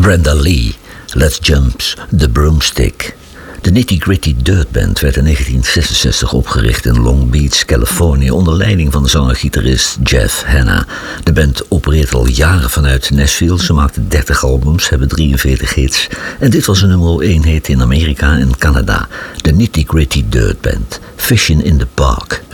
Brenda Lee, Let's Jump the Broomstick. De Nitty Gritty Dirt Band werd in 1966 opgericht in Long Beach, Californië, onder leiding van de zanger-gitarist Jeff Hanna. De band opereert al jaren vanuit Nashville. Ze maakten 30 albums, hebben 43 hits. En dit was een nummer 1 hit in Amerika en Canada. De Nitty Gritty Dirt Band, Fishing in the Park.